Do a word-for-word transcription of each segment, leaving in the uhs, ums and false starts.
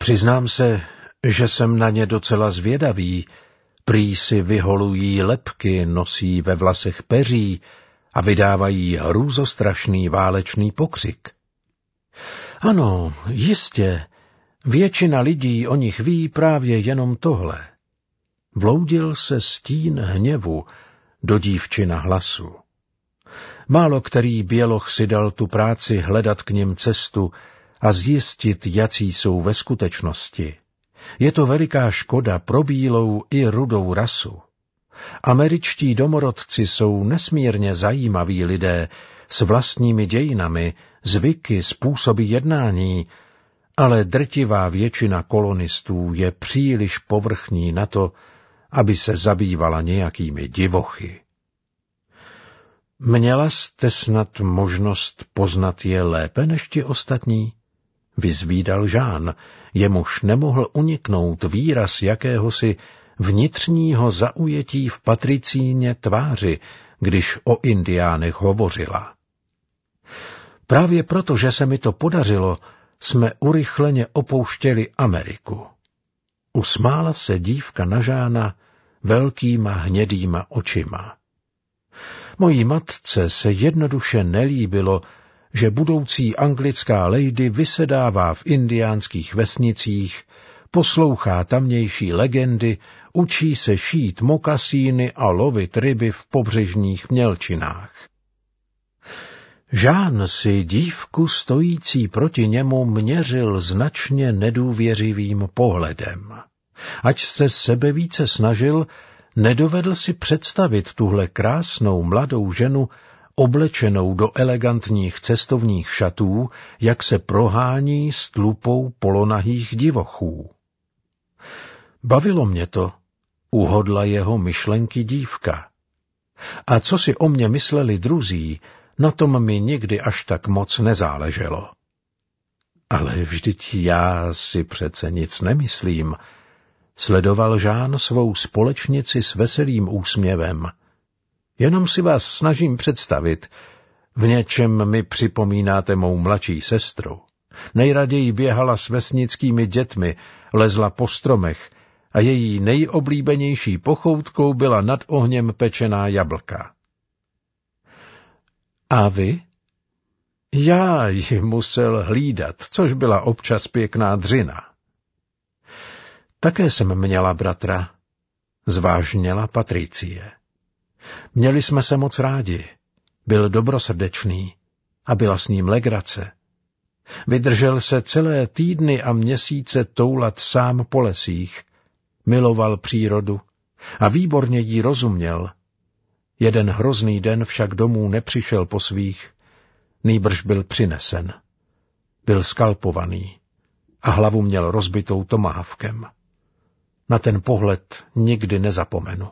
Přiznám se, že jsem na ně docela zvědavý. Prý si vyholují lebky, nosí ve vlasech peří a vydávají hrůzostrašný válečný pokřik. Ano, jistě, většina lidí o nich ví právě jenom tohle. Vloudil se stín hněvu do dívčina hlasu. Málo který běloch si dal tu práci hledat k nim cestu a zjistit, jací jsou ve skutečnosti. Je to veliká škoda pro bílou i rudou rasu. Američtí domorodci jsou nesmírně zajímaví lidé s vlastními dějinami, zvyky, způsoby jednání, ale drtivá většina kolonistů je příliš povrchní na to, aby se zabývala nějakými divochy. Měla jste snad možnost poznat je lépe než ti ostatní? Vyzvídal Jean, jemuž nemohl uniknout výraz jakéhosi vnitřního zaujetí v Patricíně tváři, když o indiánech hovořila. Právě proto, že se mi to podařilo, jsme urychleně opouštěli Ameriku. Usmála se dívka na Jeana velkýma hnědýma očima. Mojí matce se jednoduše nelíbilo, že budoucí anglická lady vysedává v indiánských vesnicích, poslouchá tamnější legendy, učí se šít mokasíny a lovit ryby v pobřežních mělčinách. Jean si dívku stojící proti němu měřil značně nedůvěřivým pohledem. Ač se sebe více snažil, nedovedl si představit tuhle krásnou mladou ženu oblečenou do elegantních cestovních šatů, jak se prohání s tlupou polonahých divochů. Bavilo mě to, uhodla jeho myšlenky dívka. A co si o mě mysleli druzí, na tom mi nikdy až tak moc nezáleželo. Ale vždyť já si přece nic nemyslím, sledoval Jean svou společnici s veselým úsměvem. Jenom si vás snažím představit, v něčem mi připomínáte mou mladší sestru. Nejraději běhala s vesnickými dětmi, lezla po stromech a její nejoblíbenější pochoutkou byla nad ohněm pečená jablka. A vy? Já ji musel hlídat, což byla občas pěkná dřina. Také jsem měla bratra, zvážněla Patricie. Měli jsme se moc rádi, byl dobrosrdečný a byla s ním legrace. Vydržel se celé týdny a měsíce toulat sám po lesích, miloval přírodu a výborně jí rozuměl. Jeden hrozný den však domů nepřišel po svých, nýbrž byl přinesen. Byl skalpovaný a hlavu měl rozbitou tomahawkem. Na ten pohled nikdy nezapomenu.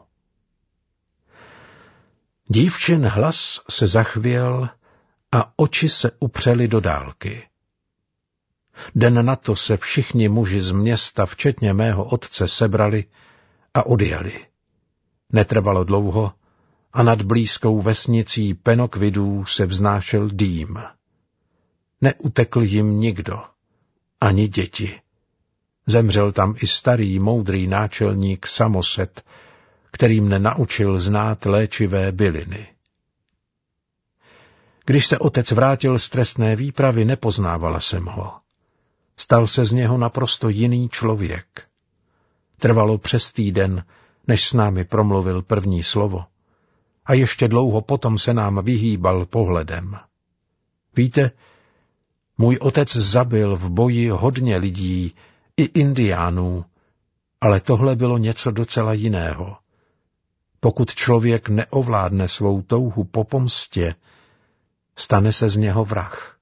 Dívčin hlas se zachvěl a oči se upřely do dálky. Den na to se všichni muži z města, včetně mého otce, sebrali a odjeli. Netrvalo dlouho a nad blízkou vesnicí Penokvidů se vznášel dým. Neutekl jim nikdo, ani děti. Zemřel tam i starý, moudrý náčelník Samoset, který mne naučil znát léčivé byliny. Když se otec vrátil z trestné výpravy, nepoznávala jsem ho. Stal se z něho naprosto jiný člověk. Trvalo přes týden, než s námi promluvil první slovo. A ještě dlouho potom se nám vyhýbal pohledem. Víte, můj otec zabil v boji hodně lidí, i indiánů, ale tohle bylo něco docela jiného. Pokud člověk neovládne svou touhu po pomstě, stane se z něho vrah.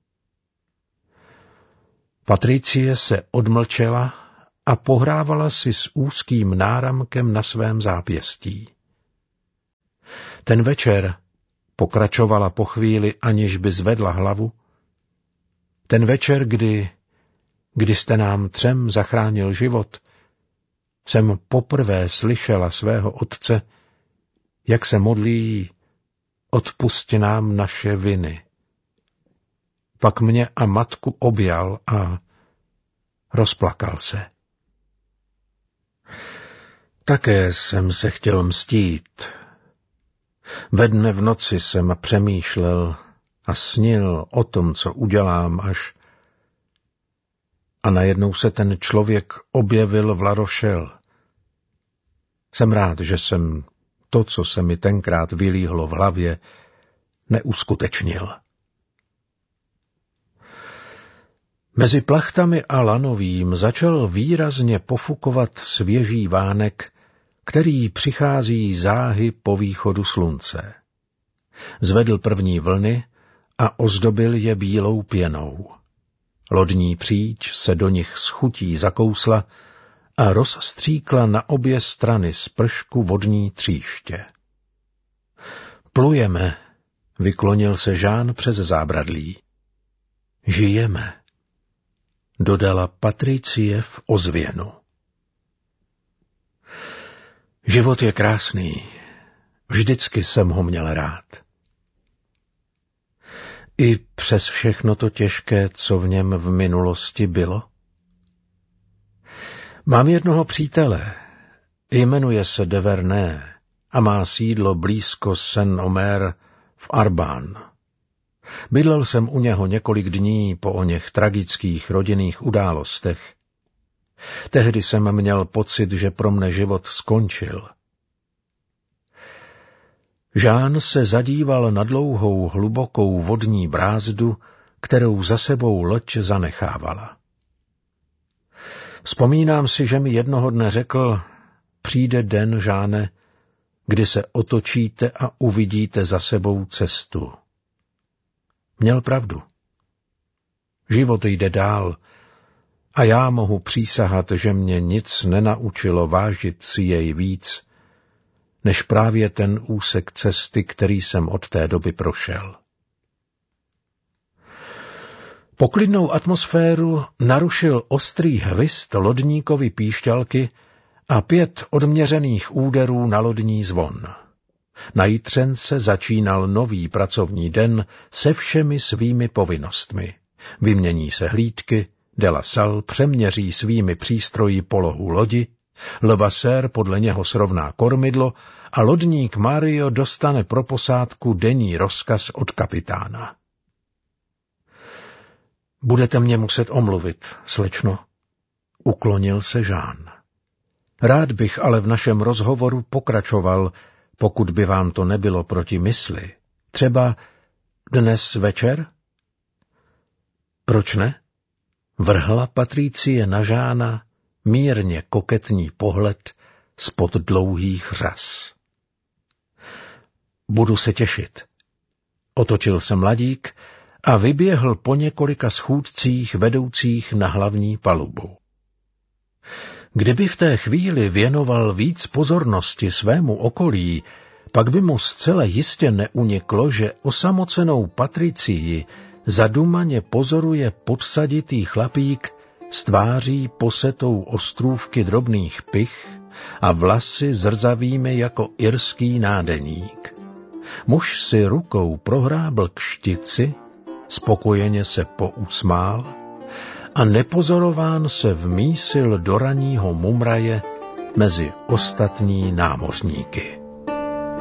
Patricie se odmlčela a pohrávala si s úzkým náramkem na svém zápěstí. Ten večer, pokračovala po chvíli, aniž by zvedla hlavu, ten večer, kdy, kdy jste nám třem zachránil život, jsem poprvé slyšela svého otce, jak se modlí: odpusti nám naše viny. Pak mě a matku objal a rozplakal se. Také jsem se chtěl mstít. Ve dne v noci jsem přemýšlel a snil o tom, co udělám, až... A najednou se ten člověk objevil v La Rochelle. Jsem rád, že jsem to, co se mi tenkrát vylíhlo v hlavě, neuskutečnil. Mezi plachtami a lanovým začal výrazně pofukovat svěží vánek, který přichází záhy po východu slunce. Zvedl první vlny a ozdobil je bílou pěnou. Lodní příč se do nich s chutí zakousla a rozstříkla na obě strany z pršku vodní tříště. Plujeme, vyklonil se Jean přes zábradlí. Žijeme, dodala Patricie v ozvěnu. Život je krásný, vždycky jsem ho měl rád. I přes všechno to těžké, co v něm v minulosti bylo? Mám jednoho přítele, jmenuje se de Vernet a má sídlo blízko Saint-Omer v Arbán. Bydlel jsem u něho několik dní po oněch tragických rodinných událostech. Tehdy jsem měl pocit, že pro mne život skončil. Jean se zadíval na dlouhou, hlubokou vodní brázdu, kterou za sebou loď zanechávala. Vzpomínám si, že mi jednoho dne řekl, přijde den, Jeane, kdy se otočíte a uvidíte za sebou cestu. Měl pravdu. Život jde dál a já mohu přísahat, že mě nic nenaučilo vážit si jej víc, než právě ten úsek cesty, který jsem od té doby prošel. Poklidnou atmosféru narušil ostrý hvist lodníkovy píšťalky a pět odměřených úderů na lodní zvon. Na jitřence začínal nový pracovní den se všemi svými povinnostmi. Vymění se hlídky, de la Salle přeměří svými přístroji polohu lodi, Levasseur podle něho srovná kormidlo a lodník Mario dostane pro posádku denní rozkaz od kapitána. Budete mě muset omluvit, slečno, uklonil se Jean. Rád bych ale v našem rozhovoru pokračoval, pokud by vám to nebylo proti mysli. Třeba dnes večer? Proč ne? Vrhla Patricie na Jeana mírně koketní pohled spod dlouhých řas. Budu se těšit. Otočil se mladík a vyběhl po několika schůdcích vedoucích na hlavní palubu. Kdyby v té chvíli věnoval víc pozornosti svému okolí, pak by mu zcela jistě neuniklo, že osamocenou Patricii zadumaně pozoruje podsaditý chlapík s tváří posetou ostrůvky drobných pich a vlasy zrzavými jako irský nádeník. Muž si rukou prohrábl k štici, spokojeně se pousmál a nepozorován se vmísil do raního mumraje mezi ostatní námořníky.